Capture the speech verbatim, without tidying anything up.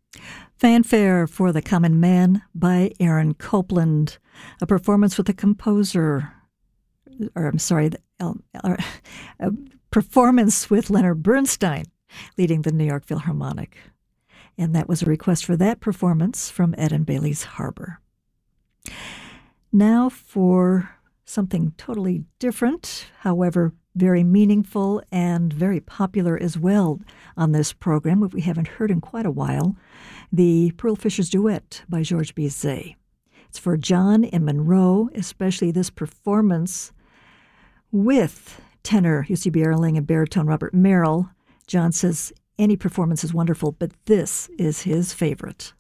Fanfare for the Common Man by Aaron Copland, a performance with the composer, or I'm sorry, a performance with Leonard Bernstein leading the New York Philharmonic. And that was a request for that performance from Ed and Bailey's Harbor. Now for something totally different, however, very meaningful and very popular as well on this program, what we haven't heard in quite a while, the Pearl Fishers Duet by George Bizet. It's for John and Monroe, especially this performance with tenor Jussi Björling and baritone Robert Merrill. John says any performance is wonderful, but this is his favorite.